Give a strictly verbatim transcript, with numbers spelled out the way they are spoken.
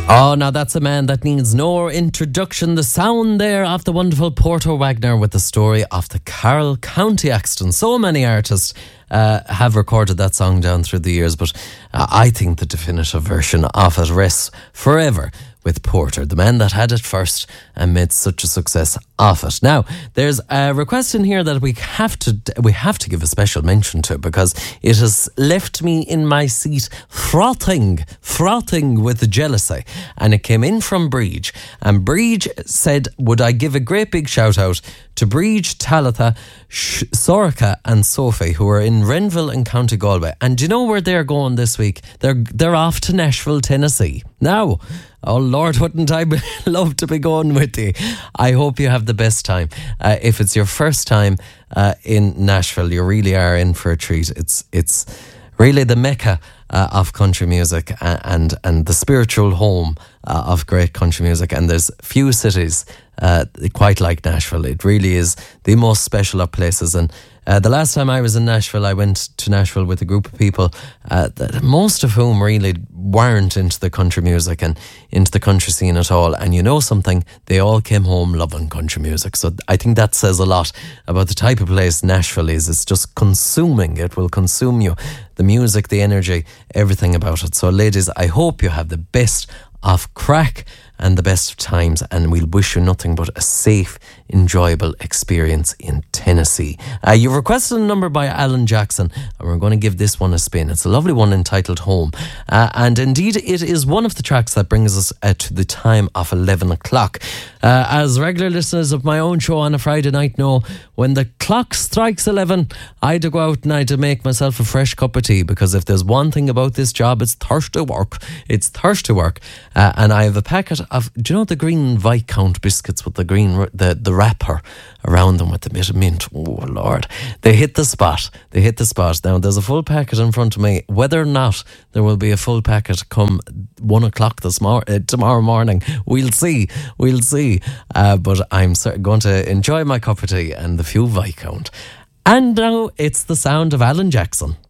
Oh, now that's a man that needs no introduction. The sound there of the wonderful Porter Wagner with the story of the Carroll County accident. So many artists uh, have recorded that song down through the years, but uh, I think the definitive version of it rests forever with Porter, the man that had it first and made such a success of it. Now, there's a request in here that we have to we have to give a special mention to, because it has left me in my seat frothing, frothing with jealousy. And it came in from Breege. And Breege said, would I give a great big shout out to Breege, Talitha, Sh- Sorka and Sophie, who are in Renville in County Galway. And do you know where they're going this week? They're, they're off to Nashville, Tennessee. Now, oh Lord, wouldn't I be, love to be going with you? I hope you have the best time. Uh, if it's your first time uh, in Nashville, you really are in for a treat. It's it's really the mecca uh, of country music and, and and the spiritual home uh, of great country music. And there's few cities uh, quite like Nashville. It really is the most special of places. And Uh, the last time I was in Nashville, I went to Nashville with a group of people, uh, that most of whom really weren't into the country music and into the country scene at all. And you know something? They all came home loving country music. So I think that says a lot about the type of place Nashville is. It's just consuming. It will consume you. The music, the energy, everything about it. So ladies, I hope you have the best of crack and the best of times, and we'll wish you nothing but a safe, enjoyable experience in Tennessee. Uh, you requested a number by Alan Jackson, and we're going to give this one a spin. It's a lovely one entitled Home, uh, and indeed it is one of the tracks that brings us uh, to the time of eleven o'clock. Uh, as regular listeners of my own show on a Friday night know, when the clock strikes eleven, I had to go out and I had to make myself a fresh cup of tea, because if there's one thing about this job, it's thirsty work. It's thirsty work. Uh, and I have a packet of, do you know the green Viscount biscuits with the green, the, the wrapper around them with the bit of mint? Oh, Lord. They hit the spot. They hit the spot. Now, there's a full packet in front of me. Whether or not there will be a full packet come one o'clock this mor- uh, tomorrow morning, we'll see. We'll see. Uh, but I'm going to enjoy my cup of tea and the few Viscount. And now it's the sound of Alan Jackson.